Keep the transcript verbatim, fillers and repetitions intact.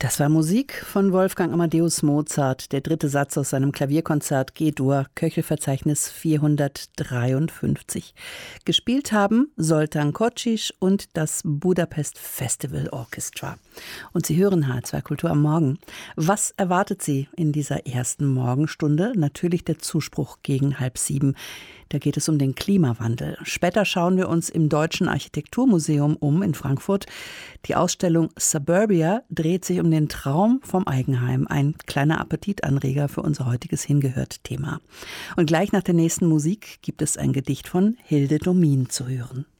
Das war Musik von Wolfgang Amadeus Mozart, der dritte Satz aus seinem Klavierkonzert G-Dur, Köchelverzeichnis vierhundertdreiundfünfzig. Gespielt haben Zoltán Kocsis und das Budapest Festival Orchestra. Und Sie hören H zwei Kultur am Morgen. Was erwartet Sie in dieser ersten Morgenstunde? Natürlich der Zuspruch gegen halb sieben. Da geht es um den Klimawandel. Später schauen wir uns im Deutschen Architekturmuseum um in Frankfurt. Die Ausstellung Suburbia dreht sich um den Traum vom Eigenheim. Ein kleiner Appetitanreger für unser heutiges Hingehört-Thema. Und gleich nach der nächsten Musik gibt es ein Gedicht von Hilde Domin zu hören.